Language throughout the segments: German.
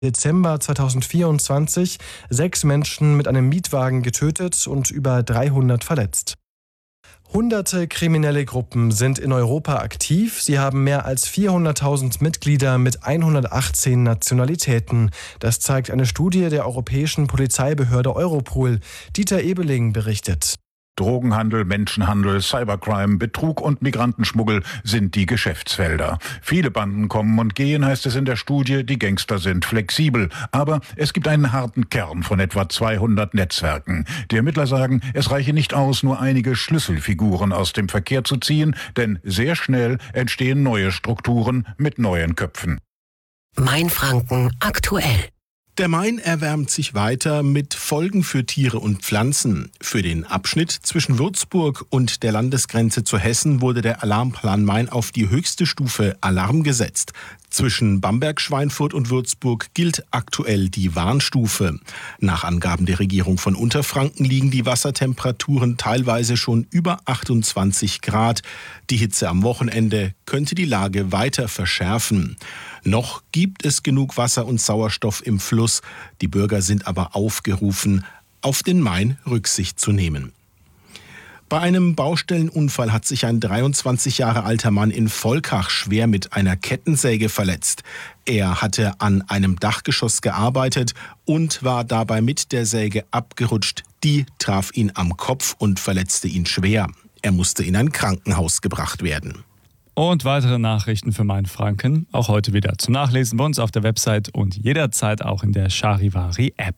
Dezember 2024 6 Menschen mit einem Mietwagen getötet und über 300 verletzt. Hunderte kriminelle Gruppen sind in Europa aktiv. Sie haben mehr als 400.000 Mitglieder mit 118 Nationalitäten. Das zeigt eine Studie der europäischen Polizeibehörde Europol. Dieter Ebeling berichtet. Drogenhandel, Menschenhandel, Cybercrime, Betrug und Migrantenschmuggel sind die Geschäftsfelder. Viele Banden kommen und gehen, heißt es in der Studie. Die Gangster sind flexibel. Aber es gibt einen harten Kern von etwa 200 Netzwerken. Die Ermittler sagen, es reiche nicht aus, nur einige Schlüsselfiguren aus dem Verkehr zu ziehen, denn sehr schnell entstehen neue Strukturen mit neuen Köpfen. Mainfranken aktuell. Der Main erwärmt sich weiter mit Folgen für Tiere und Pflanzen. Für den Abschnitt zwischen Würzburg und der Landesgrenze zu Hessen wurde der Alarmplan Main auf die höchste Stufe Alarm gesetzt. Zwischen Bamberg, Schweinfurt und Würzburg gilt aktuell die Warnstufe. Nach Angaben der Regierung von Unterfranken liegen die Wassertemperaturen teilweise schon über 28 Grad. Die Hitze am Wochenende könnte die Lage weiter verschärfen. Noch gibt es genug Wasser und Sauerstoff im Fluss. Die Bürger sind aber aufgerufen, auf den Main Rücksicht zu nehmen. Bei einem Baustellenunfall hat sich ein 23 Jahre alter Mann in Volkach schwer mit einer Kettensäge verletzt. Er hatte an einem Dachgeschoss gearbeitet und war dabei mit der Säge abgerutscht. Die traf ihn am Kopf und verletzte ihn schwer. Er musste in ein Krankenhaus gebracht werden. Und weitere Nachrichten für Mainfranken, auch heute wieder zum Nachlesen bei uns auf der Website und jederzeit auch in der Charivari-App.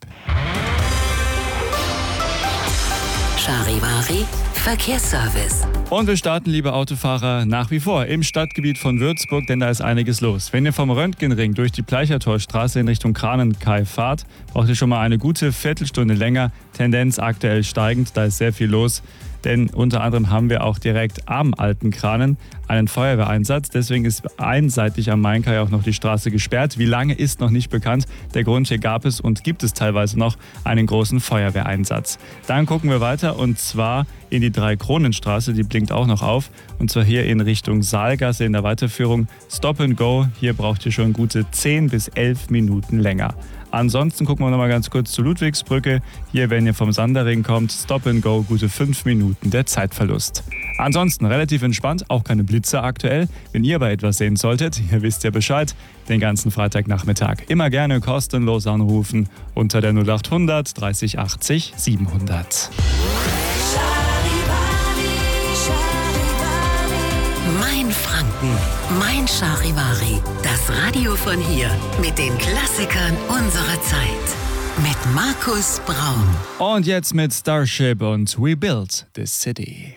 Charivari Verkehrsservice. Und wir starten, liebe Autofahrer, nach wie vor im Stadtgebiet von Würzburg, denn da ist einiges los. Wenn ihr vom Röntgenring durch die Bleichertorstraße in Richtung Krahnenkai fahrt, braucht ihr schon mal eine gute Viertelstunde länger. Tendenz aktuell steigend, da ist sehr viel los. Denn unter anderem haben wir auch direkt am Alten Kranen einen Feuerwehreinsatz. Deswegen ist einseitig am Mainkai auch noch die Straße gesperrt. Wie lange ist noch nicht bekannt. Der Grund, hier gab es und gibt es teilweise noch einen großen Feuerwehreinsatz. Dann gucken wir weiter und zwar in die Dreikronenstraße, die blinkt auch noch auf. Und zwar hier in Richtung Saalgasse in der Weiterführung. Stop and Go, hier braucht ihr schon gute 10 bis 11 Minuten länger. Ansonsten gucken wir noch mal ganz kurz zur Ludwigsbrücke. Hier, wenn ihr vom Sanderring kommt, Stop and Go, gute 5 Minuten der Zeitverlust. Ansonsten relativ entspannt, auch keine Blitze aktuell. Wenn ihr aber etwas sehen solltet, ihr wisst ja Bescheid, den ganzen Freitagnachmittag immer gerne kostenlos anrufen unter der 0800 30 80 700. Mainfranken, Mein Charivari, das Radio von hier mit den Klassikern unserer Zeit. Mit Markus Braun. Und jetzt mit Starship und We Built This City.